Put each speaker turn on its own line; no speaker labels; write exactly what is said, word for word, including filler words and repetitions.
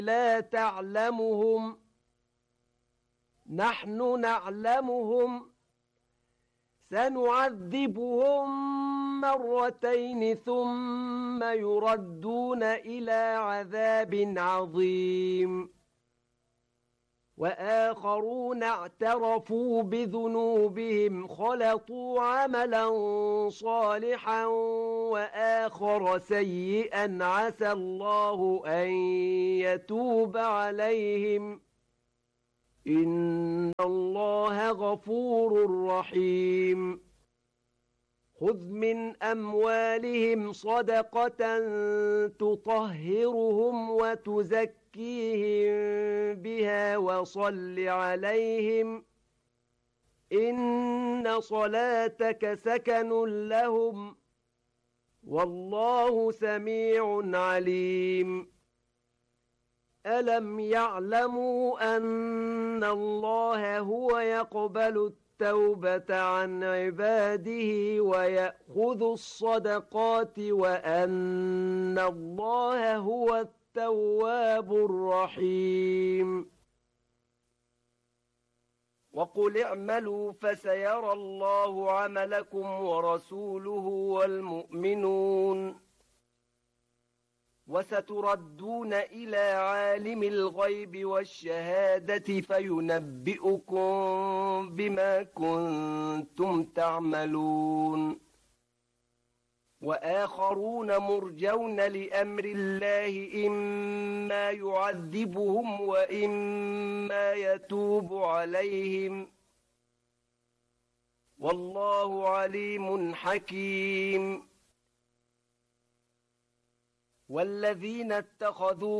لا تعلمهم نحن نعلمهم سنعذبهم مرتين ثم يردون إلى عذاب عظيم وآخرون اعترفوا بذنوبهم خلطوا عملا صالحا وآخر سيئا عسى الله أن يتوب عليهم إن الله غفور رحيم خذ من أموالهم صدقة تطهرهم وتزكيهم بها وصل عليهم إن صلاتك سكن لهم والله سميع عليم ألم يعلموا أن الله هو يقبل التوبة عن عباده ويأخذ الصدقات وأن الله هو التواب الرحيم وقل اعملوا فسيرى الله عملكم ورسوله والمؤمنون وستردون إلى عالم الغيب والشهادة فينبئكم بما كنتم تعملون وآخرون مرجون لأمر الله إما يعذبهم وإما يتوب عليهم والله عليم حكيم والذين اتخذوا